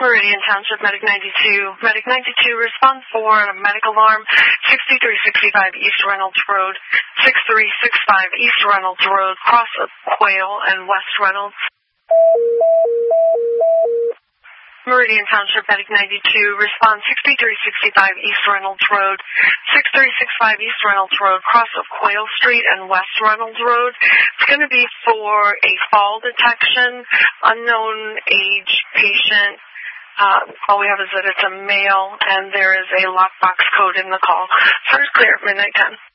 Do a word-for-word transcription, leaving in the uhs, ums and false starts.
Meridian Township, Medic ninety-two. Medic ninety-two, respond for a medic alarm, sixty-three sixty-five East Reynolds Road, sixty-three sixty-five East Reynolds Road, cross of Quail and West Reynolds. Meridian Township, Medic ninety-two, respond sixty-three sixty-five East Reynolds Road, sixty-three sixty-five East Reynolds Road, cross of Quail Street and West Reynolds Road. It's going to be for a fall detection, unknown age patient. Uh, all we have is that it's a male, and there is a lockbox code in the call. First clear, midnight ten.